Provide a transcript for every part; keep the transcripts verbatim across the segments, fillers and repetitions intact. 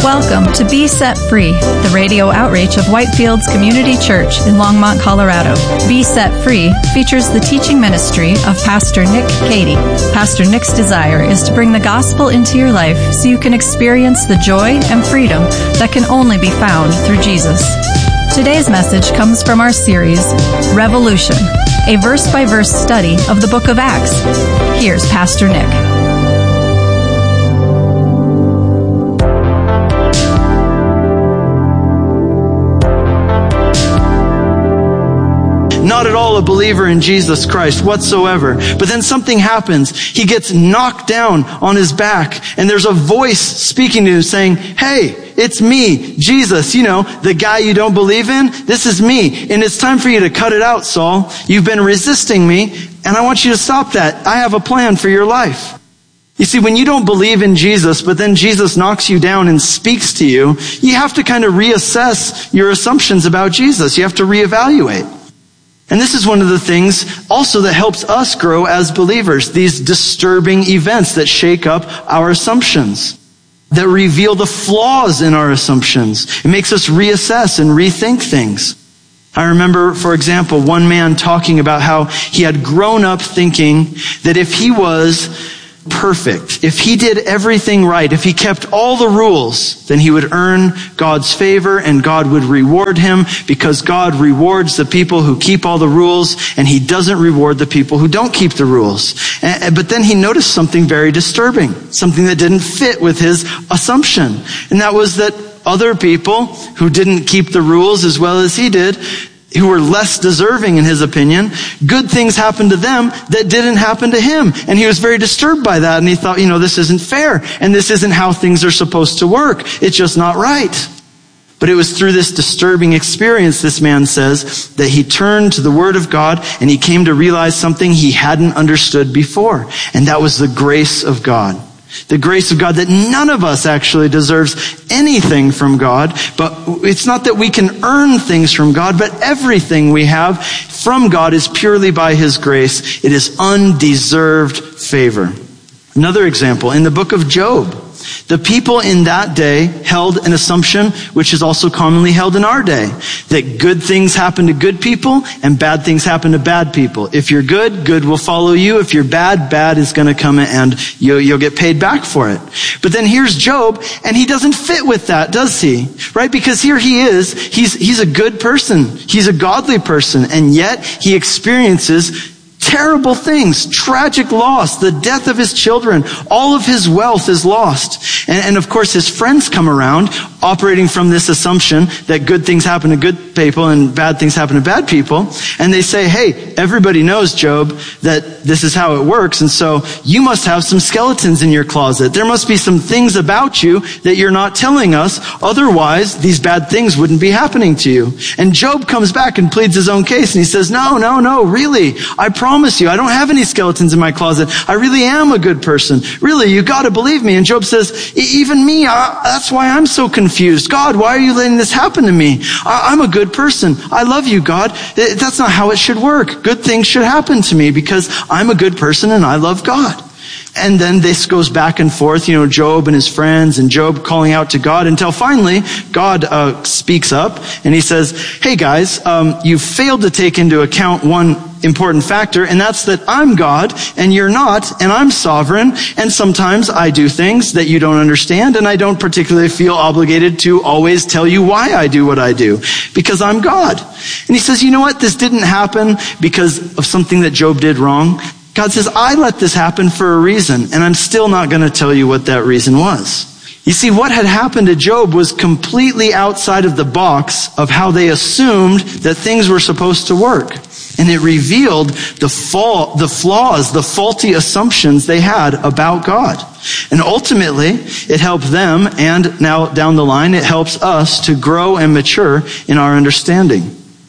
Welcome to Be Set Free, the radio outreach of Whitefields Community Church in Longmont, Colorado. Be Set Free features the teaching ministry of Pastor Nick Cady. Pastor Nick's desire is to bring the gospel into your life so you can experience the joy and freedom that can only be found through Jesus. Today's message comes from our series, Revolution, a verse-by-verse study of the book of Acts. Here's Pastor Nick. Not at all a believer in Jesus Christ whatsoever. But then something happens. He gets knocked down on his back, and there's a voice speaking to him saying, "Hey, it's me, Jesus, you know, the guy you don't believe in. This is me. And it's time for you to cut it out, Saul. You've been resisting me, and I want you to stop that. I have a plan for your life." You see, when you don't believe in Jesus, but then Jesus knocks you down and speaks to you, you have to kind of reassess your assumptions about Jesus. You have to reevaluate. And this is one of the things also that helps us grow as believers, these disturbing events that shake up our assumptions, that reveal the flaws in our assumptions. It makes us reassess and rethink things. I remember, for example, one man talking about how he had grown up thinking that if he was perfect, if he did everything right, if he kept all the rules, then he would earn God's favor and God would reward him, because God rewards the people who keep all the rules and he doesn't reward the people who don't keep the rules. And, but then he noticed something very disturbing, something that didn't fit with his assumption. And that was that other people who didn't keep the rules as well as he did, who were less deserving in his opinion, good things happened to them that didn't happen to him. And he was very disturbed by that. And he thought, you know, this isn't fair. And this isn't how things are supposed to work. It's just not right. But it was through this disturbing experience, this man says, that he turned to the Word of God and he came to realize something he hadn't understood before. And that was the grace of God. The grace of God, that none of us actually deserves anything from God. But it's not that we can earn things from God, but everything we have from God is purely by His grace. It is undeserved favor. Another example, in the book of Job, the people in that day held an assumption which is also commonly held in our day, that good things happen to good people and bad things happen to bad people. If you're good, good will follow you. If you're bad, bad is going to come and you'll, you'll get paid back for it. But then here's Job, and he doesn't fit with that, does he? Right? Because here he is, he's, he's a good person. He's a godly person, and yet he experiences terrible things, tragic loss, the death of his children, all of his wealth is lost. And, and of course his friends come around operating from this assumption that good things happen to good people and bad things happen to bad people. And they say, "Hey, everybody knows, Job, that this is how it works. And so you must have some skeletons in your closet. There must be some things about you that you're not telling us. Otherwise, these bad things wouldn't be happening to you." And Job comes back and pleads his own case. And he says, no, no, no, really, I promise you, I don't have any skeletons in my closet. I really am a good person. Really, you got to believe me. And Job says, even me, I, that's why I'm so confused. God, why are you letting this happen to me? I, I'm a good person. I love you, God. That's not how it should work. Good things should happen to me because I'm a good person and I love God. And then this goes back and forth, you know, Job and his friends and Job calling out to God, until finally God uh, speaks up and he says, "Hey guys, um, you failed to take into account one important factor, and that's that I'm God and you're not, and I'm sovereign, and sometimes I do things that you don't understand, and I don't particularly feel obligated to always tell you why I do what I do, because I'm God." And he says, you know what? This didn't happen because of something that Job did wrong. God says, I let this happen for a reason, and I'm still not going to tell you what that reason was. You see, what had happened to Job was completely outside of the box of how they assumed that things were supposed to work. And it revealed the fall, the flaws, the faulty assumptions they had about God. And ultimately, it helped them, and now down the line, it helps us to grow and mature in our understanding.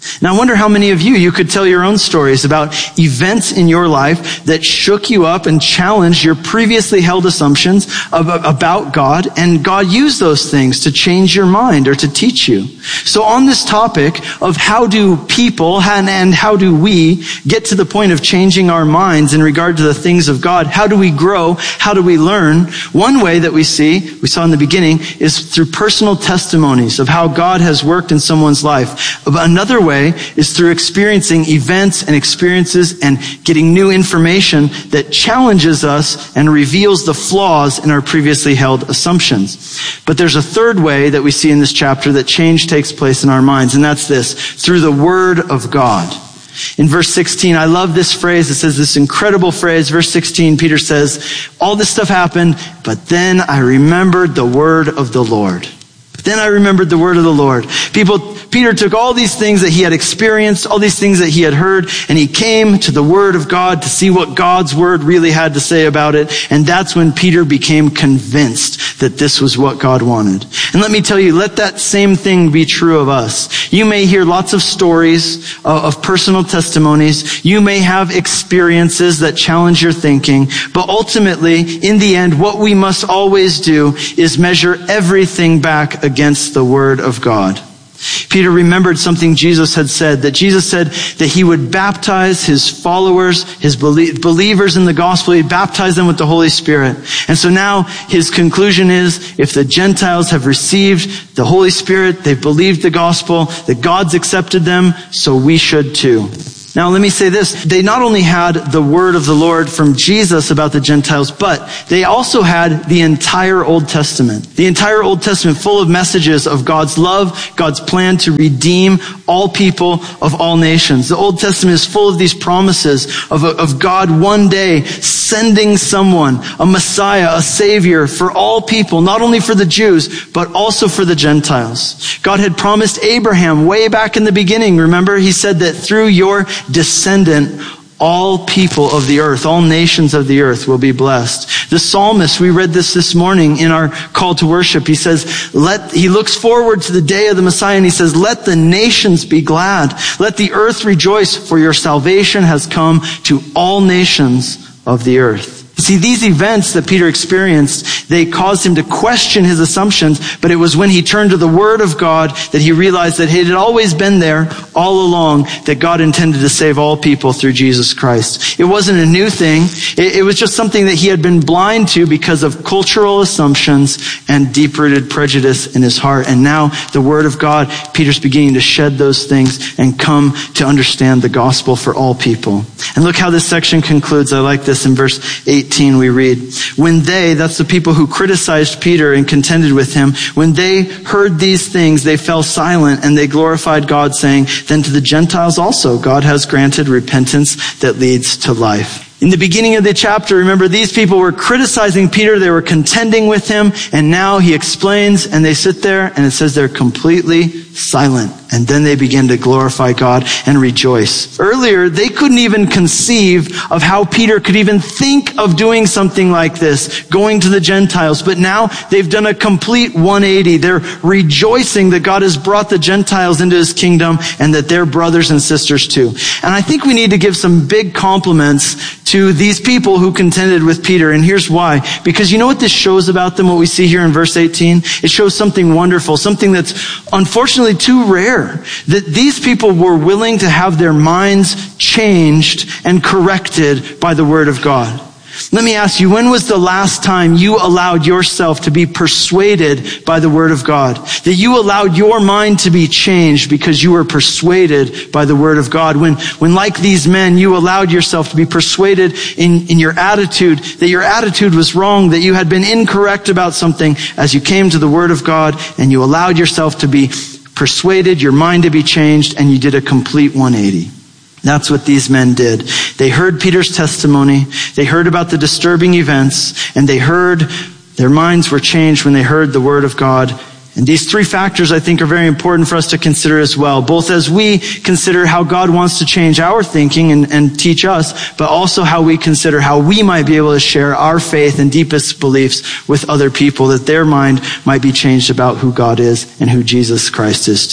Now I wonder how many of you, you could tell your own stories about events in your life that shook you up and challenged your previously held assumptions of, about God, and God used those things to change your mind or to teach you. So on this topic of how do people and, and how do we get to the point of changing our minds in regard to the things of God, how do we grow, how do we learn? One way that we see, we saw in the beginning, is through personal testimonies of how God has worked in someone's life. Another way is through experiencing events and experiences and getting new information that challenges us and reveals the flaws in our previously held assumptions. But there's a third way that we see in this chapter that change takes place in our minds, and that's this, through the Word of God. In verse sixteen, I love this phrase. It says this incredible phrase. Verse sixteen, Peter says, all this stuff happened, but then I remembered the word of the Lord. Then I remembered the word of the Lord. People, Peter took all these things that he had experienced, all these things that he had heard, and he came to the word of God to see what God's word really had to say about it. And that's when Peter became convinced that this was what God wanted. And let me tell you, let that same thing be true of us. You may hear lots of stories of personal testimonies. You may have experiences that challenge your thinking. But ultimately, in the end, what we must always do is measure everything back against against the word of God. Peter remembered something Jesus had said, that Jesus said that he would baptize his followers, his believers in the gospel. He'd baptize them with the Holy Spirit. And so now his conclusion is, if the Gentiles have received the Holy Spirit, they've believed the gospel, that God's accepted them, so we should too. Now, let me say this. They not only had the word of the Lord from Jesus about the Gentiles, but they also had the entire Old Testament. The entire Old Testament full of messages of God's love, God's plan to redeem all people of all nations. The Old Testament is full of these promises of, of God one day sending someone, a Messiah, a Savior for all people, not only for the Jews, but also for the Gentiles. God had promised Abraham way back in the beginning, remember? He said that through your descendant, all people of the earth, all nations of the earth will be blessed. The psalmist, we read this this morning in our call to worship. He says, let, he looks forward to the day of the Messiah and he says, let the nations be glad. Let the earth rejoice, for your salvation has come to all nations of the earth. See, these events that Peter experienced, they caused him to question his assumptions, but it was when he turned to the Word of God that he realized that it had always been there all along, that God intended to save all people through Jesus Christ. It wasn't a new thing. It, it was just something that he had been blind to because of cultural assumptions and deep-rooted prejudice in his heart. And now the Word of God, Peter's beginning to shed those things and come to understand the gospel for all people. And look how this section concludes. I like this in verse eighteen we read, when they, that's the people who criticized Peter and contended with him, when they heard these things, they fell silent and they glorified God, saying, then to the Gentiles also God has granted repentance that leads to life. In the beginning of the chapter, remember, these people were criticizing Peter, they were contending with him, and now he explains, and they sit there, and it says they're completely silent. And then they begin to glorify God and rejoice. Earlier, they couldn't even conceive of how Peter could even think of doing something like this, going to the Gentiles. But now they've done a complete one eighty. They're rejoicing that God has brought the Gentiles into his kingdom and that they're brothers and sisters too. And I think we need to give some big compliments to these people who contended with Peter. And here's why. Because you know what this shows about them, what we see here in verse eighteen? It shows something wonderful, something that's unfortunately too rare. That these people were willing to have their minds changed and corrected by the Word of God. Let me ask you, when was the last time you allowed yourself to be persuaded by the Word of God? That you allowed your mind to be changed because you were persuaded by the Word of God? When, when like these men, you allowed yourself to be persuaded in, in your attitude, that your attitude was wrong, that you had been incorrect about something, as you came to the Word of God and you allowed yourself to be persuaded, your mind to be changed, and you did a complete one eighty. That's what these men did. They heard Peter's testimony, they heard about the disturbing events, and they heard their minds were changed when they heard the Word of God. And these three factors, I think, are very important for us to consider as well, both as we consider how God wants to change our thinking and, and teach us, but also how we consider how we might be able to share our faith and deepest beliefs with other people, that their mind might be changed about who God is and who Jesus Christ is too.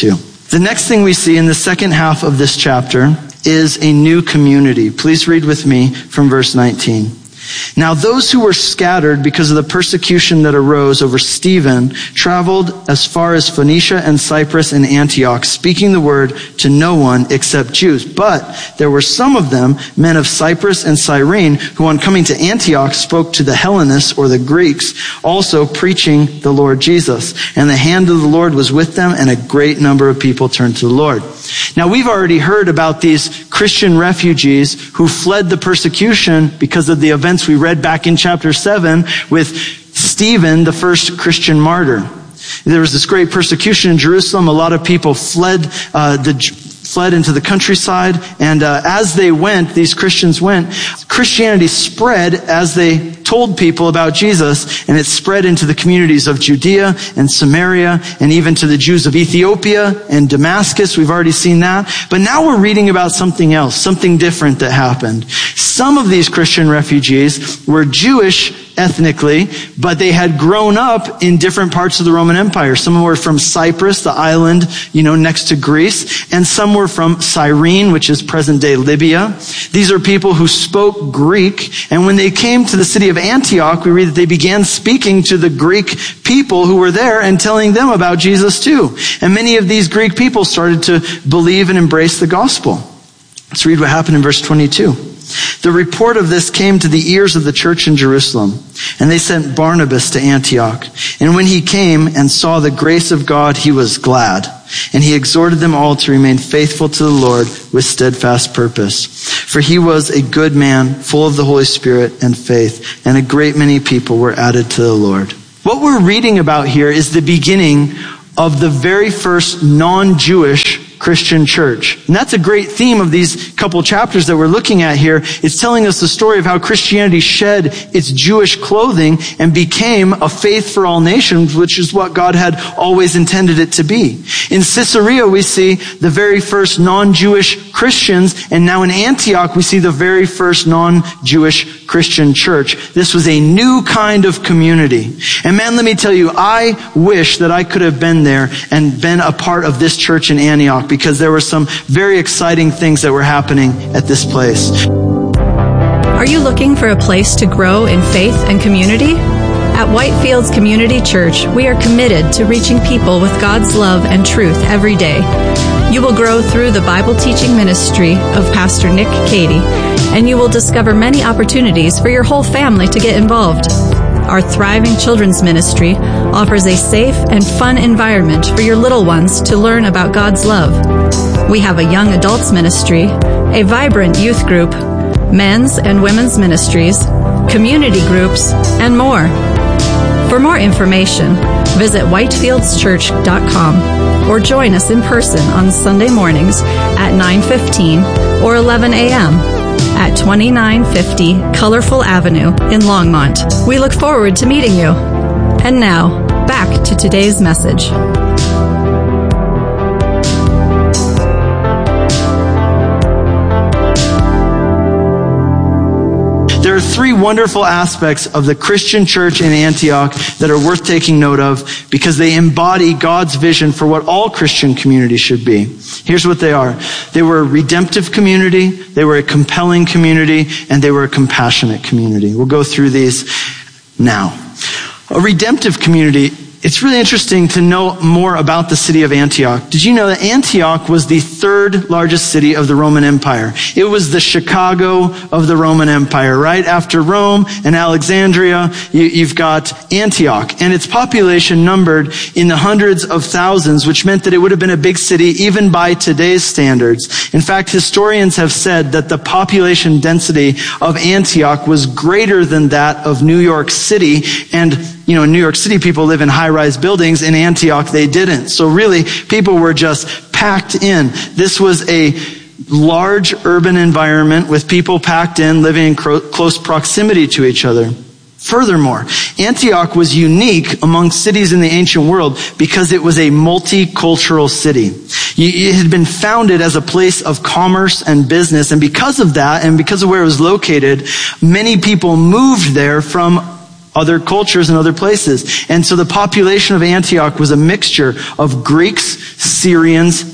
The next thing we see in the second half of this chapter is a new community. Please read with me from verse nineteen. Now those who were scattered because of the persecution that arose over Stephen traveled as far as Phoenicia and Cyprus and Antioch, speaking the word to no one except Jews. But there were some of them, men of Cyprus and Cyrene, who on coming to Antioch spoke to the Hellenists or the Greeks, also preaching the Lord Jesus. And the hand of the Lord was with them, and a great number of people turned to the Lord. Now we've already heard about these Christian refugees who fled the persecution because of the events we read back in chapter seven with Stephen, the first Christian martyr. There was this great persecution in Jerusalem. A lot of people fled uh, the fled into the countryside, and uh, as they went, these Christians went, Christianity spread as they told people about Jesus, and it spread into the communities of Judea and Samaria, and even to the Jews of Ethiopia and Damascus. We've already seen that. But now we're reading about something else, something different that happened. Some of these Christian refugees were Jewish ethnically, but they had grown up in different parts of the Roman Empire. Some were from Cyprus, the island, you know, next to Greece, and some were from Cyrene, which is present-day Libya. These are people who spoke Greek, and when they came to the city of Antioch, we read that they began speaking to the Greek people who were there and telling them about Jesus too. And many of these Greek people started to believe and embrace the gospel. Let's read what happened in verse twenty-two. The report of this came to the ears of the church in Jerusalem, and they sent Barnabas to Antioch. And when he came and saw the grace of God, he was glad. And he exhorted them all to remain faithful to the Lord with steadfast purpose. For he was a good man, full of the Holy Spirit and faith, and a great many people were added to the Lord. What we're reading about here is the beginning of the very first non-Jewish Christian church. And that's a great theme of these couple chapters that we're looking at here. It's telling us the story of how Christianity shed its Jewish clothing and became a faith for all nations, which is what God had always intended it to be. In Caesarea, we see the very first non-Jewish Christians, and now in Antioch, we see the very first non-Jewish Christian church. This was a new kind of community. And man, let me tell you, I wish that I could have been there and been a part of this church in Antioch, because there were some very exciting things that were happening at this place. Are you looking for a place to grow in faith and community? At Whitefields Community Church, we are committed to reaching people with God's love and truth every day. You will grow through the Bible teaching ministry of Pastor Nick Cady, and you will discover many opportunities for your whole family to get involved. Our thriving children's ministry offers a safe and fun environment for your little ones to learn about God's love. We have a young adults ministry, a vibrant youth group, men's and women's ministries, community groups, and more. For more information, visit whitefields church dot com or join us in person on Sunday mornings at nine fifteen or eleven a.m. at twenty-nine fifty Colorful Avenue in Longmont. We look forward to meeting you. And now, back to today's message. There are three wonderful aspects of the Christian church in Antioch that are worth taking note of because they embody God's vision for what all Christian communities should be. Here's what they are. They were a redemptive community, they were a compelling community, and they were a compassionate community. We'll go through these now. A redemptive community. It's really interesting to know more about the city of Antioch. Did you know that Antioch was the third largest city of the Roman Empire? It was the Chicago of the Roman Empire, right? After Rome and Alexandria, you, you've got Antioch. And its population numbered in the hundreds of thousands, which meant that it would have been a big city even by today's standards. In fact, historians have said that the population density of Antioch was greater than that of New York City. And you know, in New York City, people live in high-rise buildings. In Antioch, they didn't. So really, people were just packed in. This was a large urban environment with people packed in, living in cro- close proximity to each other. Furthermore, Antioch was unique among cities in the ancient world because it was a multicultural city. It had been founded as a place of commerce and business, and because of that, and because of where it was located, many people moved there from other cultures and other places. And so the population of Antioch was a mixture of Greeks, Syrians,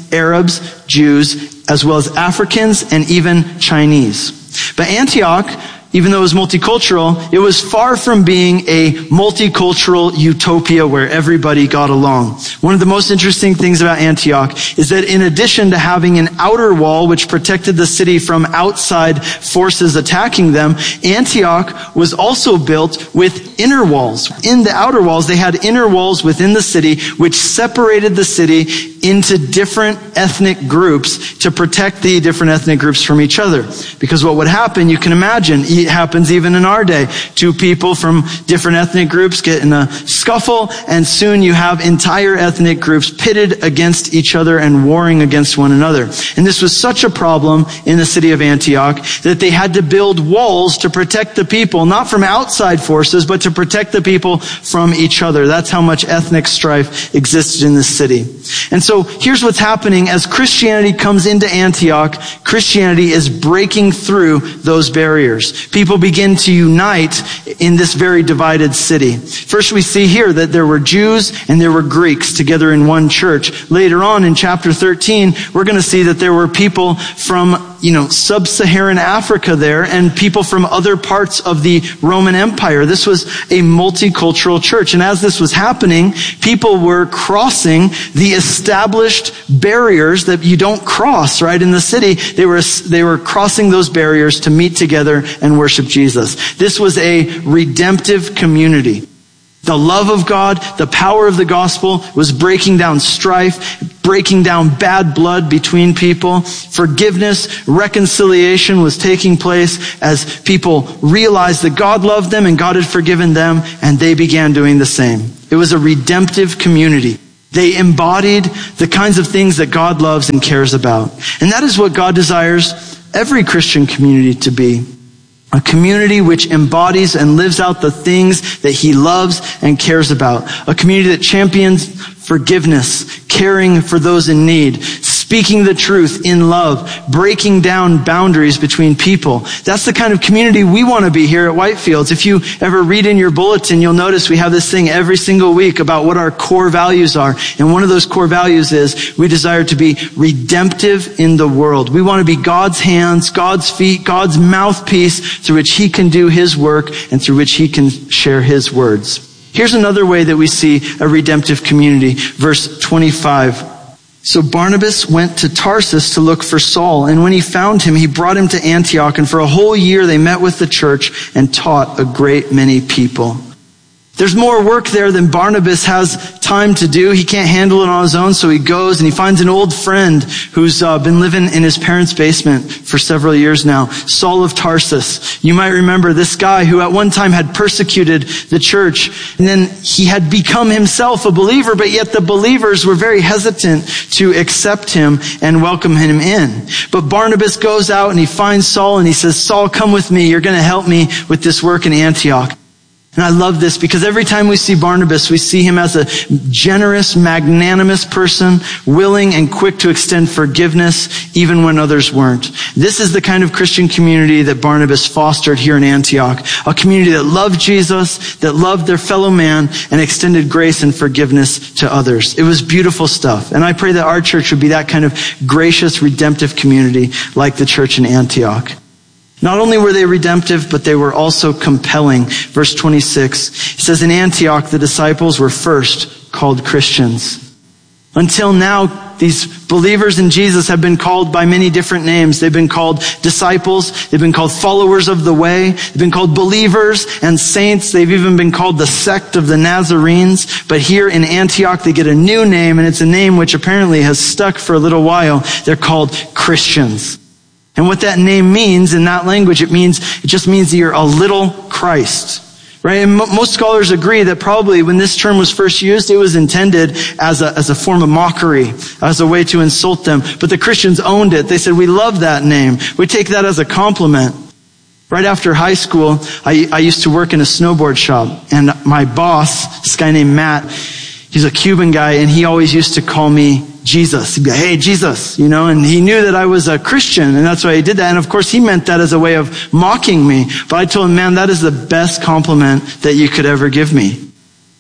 Arabs, Jews, as well as Africans and even Chinese. But Antioch, even though it was multicultural, it was far from being a multicultural utopia where everybody got along. One of the most interesting things about Antioch is that in addition to having an outer wall which protected the city from outside forces attacking them, Antioch was also built with inner walls. In the outer walls, they had inner walls within the city which separated the city into different ethnic groups to protect the different ethnic groups from each other. Because what would happen, you can imagine, it happens even in our day. Two people from different ethnic groups get in a scuffle, and soon you have entire ethnic groups pitted against each other and warring against one another. And this was such a problem in the city of Antioch that they had to build walls to protect the people, not from outside forces, but to protect the people from each other. That's how much ethnic strife existed in this city. And so here's what's happening as Christianity comes into Antioch. Christianity is breaking through those barriers. People begin to unite in this very divided city. First, we see here that there were Jews and there were Greeks together in one church. Later on in chapter thirteen, we're going to see that there were people from, you know, sub-Saharan Africa there and people from other parts of the Roman Empire. This was a multicultural church. And as this was happening, people were crossing the established barriers that you don't cross, right? In the city, they were, they were crossing those barriers to meet together and worship Jesus. This was a redemptive community. The love of God, the power of the gospel was breaking down strife, breaking down bad blood between people. Forgiveness, reconciliation was taking place as people realized that God loved them and God had forgiven them, and they began doing the same. It was a redemptive community. They embodied the kinds of things that God loves and cares about. And that is what God desires every Christian community to be. A community which embodies and lives out the things that he loves and cares about. A community that champions forgiveness, caring for those in need, speaking the truth in love, breaking down boundaries between people. That's the kind of community we want to be here at Whitefields. If you ever read in your bulletin, you'll notice we have this thing every single week about what our core values are. And one of those core values is we desire to be redemptive in the world. We want to be God's hands, God's feet, God's mouthpiece through which he can do his work and through which he can share his words. Here's another way that we see a redemptive community. Verse twenty-five. So Barnabas went to Tarsus to look for Saul, and when he found him, he brought him to Antioch, and for a whole year they met with the church and taught a great many people. There's more work there than Barnabas has time to do. He can't handle it on his own, so he goes and he finds an old friend who's uh, been living in his parents' basement for several years now, Saul of Tarsus. You might remember this guy who at one time had persecuted the church, and then he had become himself a believer, but yet the believers were very hesitant to accept him and welcome him in. But Barnabas goes out and he finds Saul and he says, Saul, come with me. You're going to help me with this work in Antioch. And I love this because every time we see Barnabas, we see him as a generous, magnanimous person, willing and quick to extend forgiveness even when others weren't. This is the kind of Christian community that Barnabas fostered here in Antioch. A community that loved Jesus, that loved their fellow man, and extended grace and forgiveness to others. It was beautiful stuff. And I pray that our church would be that kind of gracious, redemptive community like the church in Antioch. Not only were they redemptive, but they were also compelling. Verse twenty-six, it says, in Antioch, the disciples were first called Christians. Until now, these believers in Jesus have been called by many different names. They've been called disciples. They've been called followers of the way. They've been called believers and saints. They've even been called the sect of the Nazarenes. But here in Antioch, they get a new name, and it's a name which apparently has stuck for a little while. They're called Christians. And what that name means in that language, it means, it just means that you're a little Christ, right? And m- most scholars agree that probably when this term was first used, it was intended as a, as a form of mockery, as a way to insult them. But the Christians owned it. They said, we love that name. We take that as a compliment. Right after high school, I, I used to work in a snowboard shop, and my boss, this guy named Matt, he's a Cuban guy, and he always used to call me Jesus. He'd be like, hey, Jesus, you know, and he knew that I was a Christian, and that's why he did that. And of course, he meant that as a way of mocking me. But I told him, man, that is the best compliment that you could ever give me.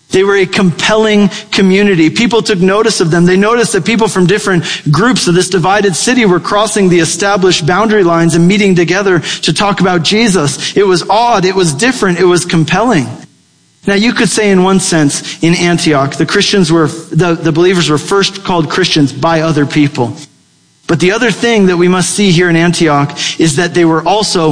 They were a compelling community. People took notice of them. They noticed that people from different groups of this divided city were crossing the established boundary lines and meeting together to talk about Jesus. It was odd. It was different. It was compelling. Now you could say in one sense, in Antioch, the Christians were, the, the believers were first called Christians by other people. But the other thing that we must see here in Antioch is that they were also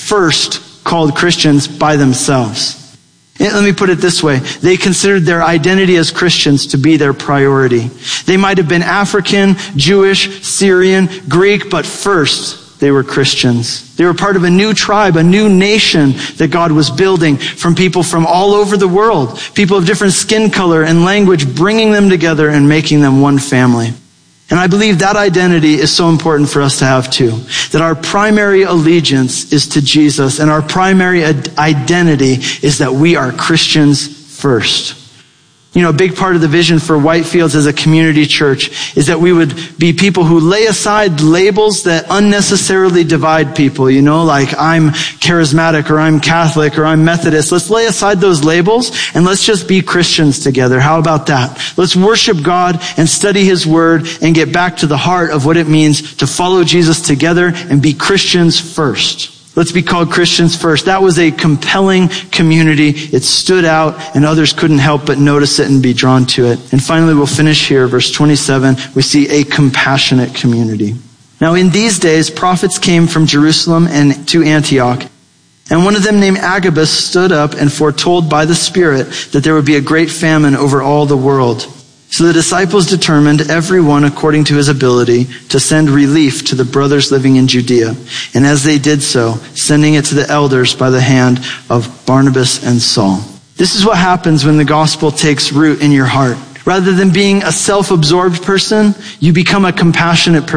first called Christians by themselves. Let me put it this way. They considered their identity as Christians to be their priority. They might have been African, Jewish, Syrian, Greek, but first they were Christians. They were part of a new tribe, a new nation that God was building from people from all over the world. People of different skin color and language, bringing them together and making them one family. And I believe that identity is so important for us to have too. That our primary allegiance is to Jesus, and our primary ad- identity is that we are Christians first. You know, a big part of the vision for Whitefields as a community church is that we would be people who lay aside labels that unnecessarily divide people. You know, like I'm charismatic or I'm Catholic or I'm Methodist. Let's lay aside those labels and let's just be Christians together. How about that? Let's worship God and study His Word and get back to the heart of what it means to follow Jesus together and be Christians first. Let's be called Christians first. That was a compelling community. It stood out and others couldn't help but notice it and be drawn to it. And finally, we'll finish here. Verse twenty-seven, we see a compassionate community. Now in these days, prophets came from Jerusalem and to Antioch. And one of them named Agabus stood up and foretold by the Spirit that there would be a great famine over all the world. So the disciples determined, everyone according to his ability, to send relief to the brothers living in Judea. And as they did so, sending it to the elders by the hand of Barnabas and Saul. This is what happens when the gospel takes root in your heart. Rather than being a self-absorbed person, you become a compassionate person.